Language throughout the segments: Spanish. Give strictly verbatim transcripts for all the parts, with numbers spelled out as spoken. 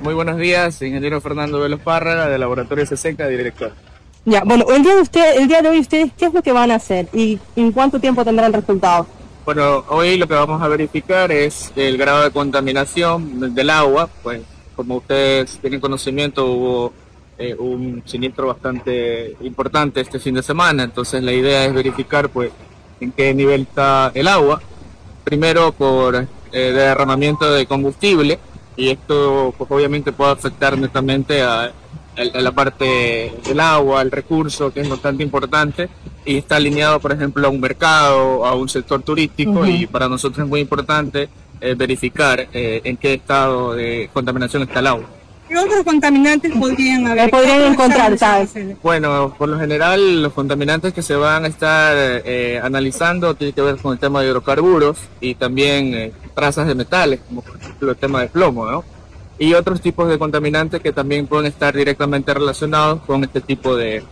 Muy buenos días, ingeniero Fernando Velos Párraga, de Laboratorio SESECA, director. Ya, bueno, el día de usted, el día de hoy ustedes, ¿qué es lo que van a hacer y en cuánto tiempo tendrán resultados? Bueno, hoy lo que vamos a verificar es el grado de contaminación del agua. Pues como ustedes tienen conocimiento, hubo eh, un siniestro bastante importante este fin de semana, entonces la idea es verificar pues en qué nivel está el agua. Primero por eh, derramamiento de combustible, y esto pues obviamente puede afectar netamente a, a la parte del agua, al recurso, que es bastante importante, y está alineado por ejemplo a un mercado, a un sector turístico. Uh-huh. Y para nosotros es muy importante eh, verificar eh, en qué estado de contaminación está el agua. ¿Qué otros contaminantes podrían haber? ¿Podrían encontrar, sabes? Bueno, por lo general los contaminantes que se van a estar eh, analizando tienen que ver con el tema de hidrocarburos y también eh, trazas de metales, como por ejemplo el tema de plomo, ¿no? Y otros tipos de contaminantes que también pueden estar directamente relacionados con este tipo de,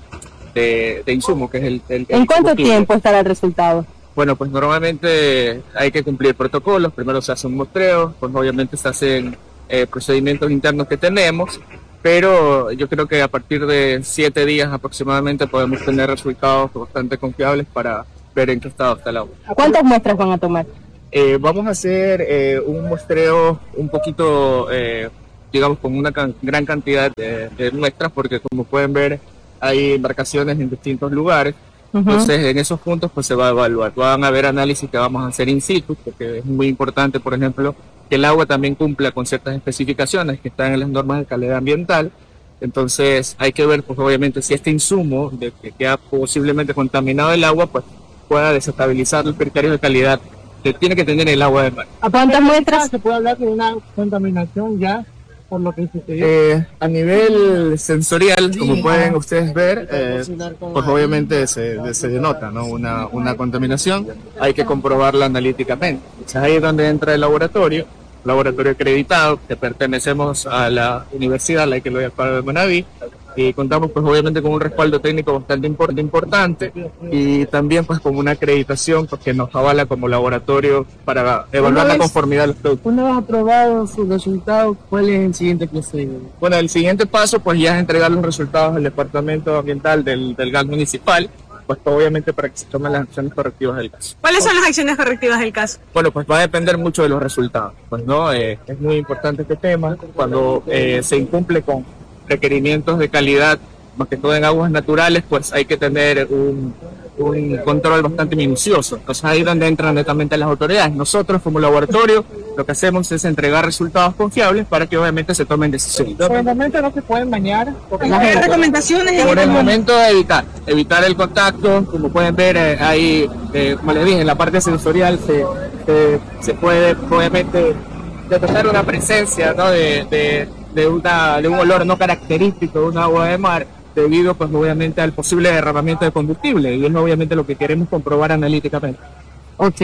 de, de insumo, que es el, el ¿En el cuánto tiempo estará el resultado? Bueno, pues normalmente hay que cumplir protocolos. Primero se hace un muestreo, pues obviamente se hacen Eh, procedimientos internos que tenemos, pero yo creo que a partir de siete días aproximadamente podemos tener resultados bastante confiables para ver en qué estado está el agua. ¿Cuántas muestras van a tomar? Eh, vamos a hacer eh, un muestreo un poquito, eh, digamos, con una can- gran cantidad de, de muestras, porque como pueden ver hay embarcaciones en distintos lugares. Uh-huh. Entonces en esos puntos pues se va a evaluar. Van a haber análisis que vamos a hacer in situ, porque es muy importante, por ejemplo, que el agua también cumpla con ciertas especificaciones que están en las normas de calidad ambiental. Entonces hay que ver, pues obviamente, si este insumo de que, que ha posiblemente contaminado el agua, pues pueda desestabilizar los criterios de calidad que tiene que tener el agua de mar. ¿A cuántas muestras se puede hablar de una contaminación ya por lo que sucedió? Eh, a nivel sensorial, como pueden ustedes ver, eh, pues obviamente se, se denota, ¿no? una, una contaminación. Hay que comprobarla analíticamente. Entonces ahí es donde entra el laboratorio, laboratorio acreditado, que pertenecemos a la universidad, la que lo de Manaví, y contamos pues obviamente con un respaldo técnico bastante import- importante, y también pues con una acreditación porque nos avala como laboratorio para evaluar la conformidad de los productos. Una vez aprobado sus resultados, ¿cuál es el siguiente procedimiento? Bueno, el siguiente paso pues ya es entregar los resultados al departamento ambiental del, del G A C municipal, pues obviamente para que se tomen las acciones correctivas del caso. ¿Cuáles son las acciones correctivas del caso? Bueno, pues va a depender mucho de los resultados, pues no, eh, es muy importante este tema. Cuando eh, se incumple con requerimientos de calidad, más que todo en aguas naturales, pues hay que tener un, un control bastante minucioso. Entonces ahí es donde entran netamente las autoridades. Nosotros como laboratorio lo que hacemos es entregar resultados confiables para que obviamente se tomen decisiones. Por el momento no se pueden bañar. ¿Hay recomendaciones? Por el momento evitar, evitar el contacto. Como pueden ver eh, ahí, eh, como les dije, en la parte sensorial se, se, se puede obviamente detectar una presencia, ¿no? de, de, de, una, de un olor no característico de un agua de mar, debido pues obviamente al posible derramamiento de combustible, y es obviamente lo que queremos comprobar analíticamente. Okay.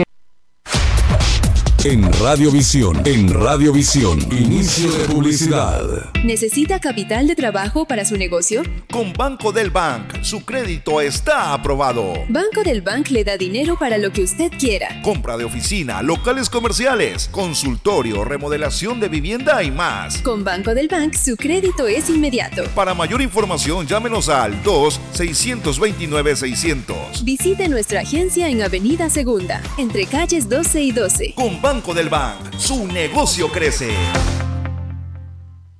En Radiovisión, en Radiovisión, inicio de publicidad. ¿Necesita capital de trabajo para su negocio? Con Banco del Bank, su crédito está aprobado. Banco del Bank le da dinero para lo que usted quiera. Compra de oficina, locales comerciales, consultorio, remodelación de vivienda y más. Con Banco del Bank, su crédito es inmediato. Para mayor información, llámenos al dos seis dos nueve seiscientos. Visite nuestra agencia en Avenida Segunda, entre calles doce y doce. Con Banco del Bank, su negocio crece.